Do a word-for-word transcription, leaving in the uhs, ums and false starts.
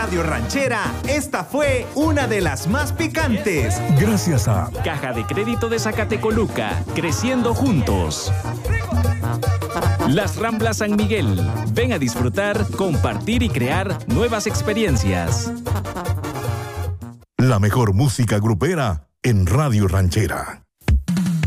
Radio Ranchera, esta fue una de las más picantes. Gracias a Caja de Crédito de Zacatecoluca, creciendo juntos. Las Ramblas San Miguel. Ven a disfrutar, compartir y crear nuevas experiencias. la mejor música grupera en Radio Ranchera.